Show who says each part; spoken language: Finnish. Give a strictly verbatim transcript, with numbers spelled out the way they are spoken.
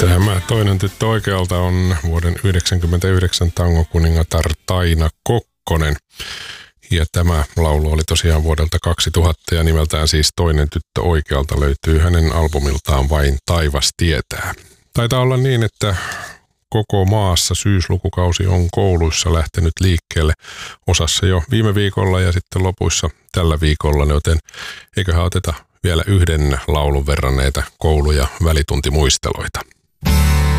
Speaker 1: Tämä toinen tyttö oikealta on vuoden yhdeksänkymmentäyhdeksän tangokuningatar Taina Kokkonen. Ja tämä laulu oli tosiaan vuodelta kaksituhatta ja nimeltään siis Toinen tyttö oikealta löytyy hänen albumiltaan Vain taivas tietää. Taitaa olla niin, että koko maassa syyslukukausi on kouluissa lähtenyt liikkeelle, osassa jo viime viikolla ja sitten lopuissa tällä viikolla, joten eiköhän oteta vielä yhden laulun verran näitä koulu- ja välituntimuisteloita.